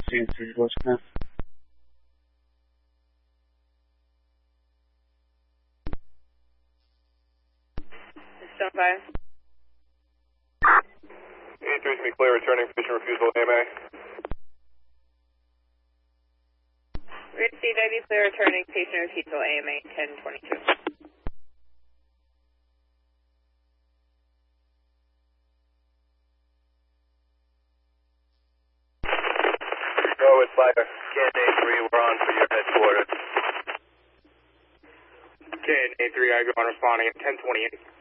CN3 voicemail. Stone 5. 83 to be clear, returning patient refusal AMA. Received, ID clear, returning patient refusal AMA 1022. Go with fire. KNA3, we're on for your headquarters. KNA3, I go on responding at 1028.